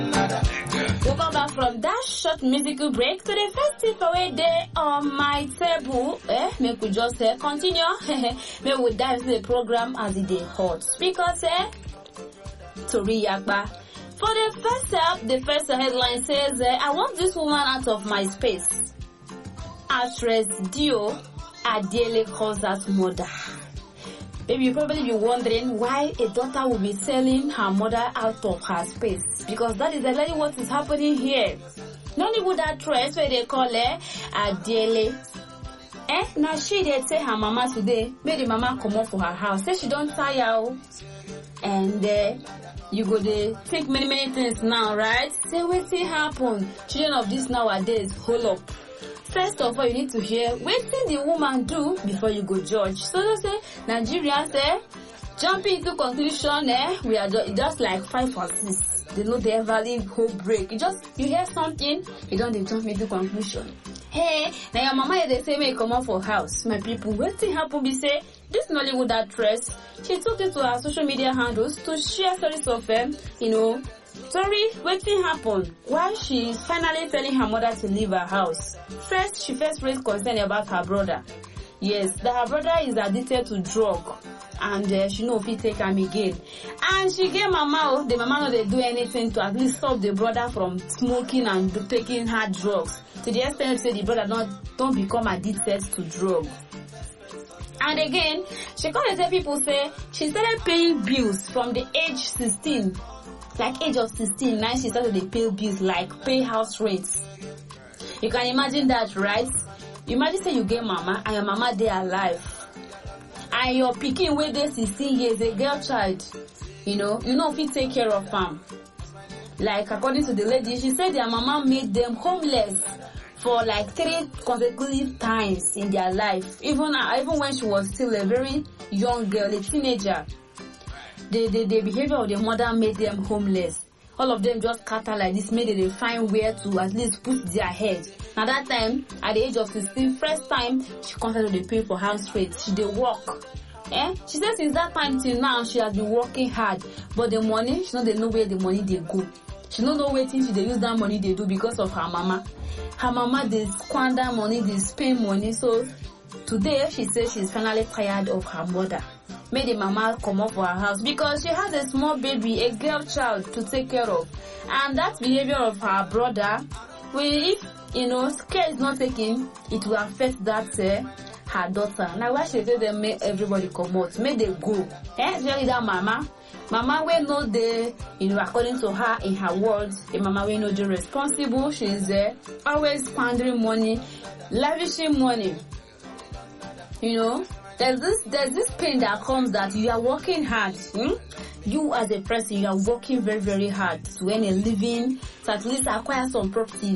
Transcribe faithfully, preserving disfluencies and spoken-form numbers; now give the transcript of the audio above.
Welcome back from that short musical break to the first tip away there on my table. Eh, make we just uh, continue. Make we dive into the program as it is hot. Because eh, Tori Yakba. For the first up, the first headline says, uh, I want this woman out of my space. Actress Dio Adele calls that mother. Maybe you probably be wondering why a daughter will be selling her mother out of her space. Because that is exactly what is happening here. Nollywood actress, where they call her Adele. Eh? Now she did say her mama today, made the mama come up for her house. Say she don't tire. And uh, you go to think many, many things now, right? Say what thing happen? Children of this nowadays, hold up. First of all, you need to hear what thing the woman do before you go judge. So they say, Nigerians say, jumping into conclusion, eh, we are just, just like five or six. They know they ever leave whole break. You just, you hear something, you don't they jump into conclusion. Hey, now your mama they say may come out for house. My people, what thing happen be say, this Nollywood actress, she took it to her social media handles to share stories of them, you know, sorry, what thing happened? Why she's finally telling her mother to leave her house. First, she first raised concern about her brother. Yes, that her brother is addicted to drug. And uh, she know if he take him again. And she gave mama, the mama know they do anything to at least stop the brother from smoking and taking hard drugs. To the extent say the brother not don't become addicted to drugs. And again, she can't tell people say she started paying bills from the age sixteen. Like age of sixteen, now she started to pay bills like pay house rents. You can imagine that, right? You imagine say you get mama and your mama they alive. And your pikin wey dey sixteen years, a girl child, you know, you know if you take care of them. Like according to the lady, she said their mama made them homeless for like three consecutive times in their life. Even uh, even when she was still a very young girl, a teenager, the the, the behavior of the mother made them homeless. All of them just scatter like this, made they find where to at least put their head. Now that time, at the age of sixteen, first time, she constantly to pay for house rent. She did work. Eh? She said since that time till now, she has been working hard. But the money, she don't know where the money they go. She don't know where things she they use that money they do because of her mama. Her mama, they squander money, they spend money. So today, she says she's finally tired of her mother. Made the mama come up for her house because she has a small baby, a girl child to take care of. And that behavior of her brother, well, if, you know, care is not taken, it will affect that, uh, her daughter. Now, why she tell them make everybody come out? Make they go. Eh? Especially that mama. Mama will know the, you know, according to her, in her words, the mama will know the responsible. She's uh, always squandering money, lavishing money. You know, there's this, there's this pain that comes that you are working hard. Hmm? You as a person, you are working very, very hard to earn a living, to at least acquire some property.